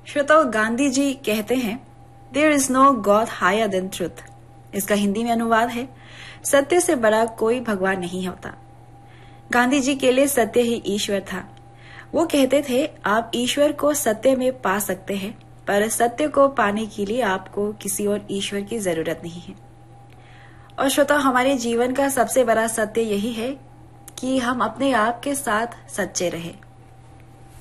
श्रोताओ, गांधी जी कहते हैं, there is no God higher than truth. इसका हिंदी में अनुवाद है, सत्य से बड़ा कोई भगवान नहीं होता। गांधी जी के लिए सत्य ही ईश्वर था। वो कहते थे, आप ईश्वर को सत्य में पा सकते हैं, पर सत्य को पाने के लिए आपको किसी और ईश्वर की जरूरत नहीं है। और श्रोताओ, हमारे जीवन का सबसे बड़ा सत्य यही है कि हम अपने आप के साथ सच्चे रहें।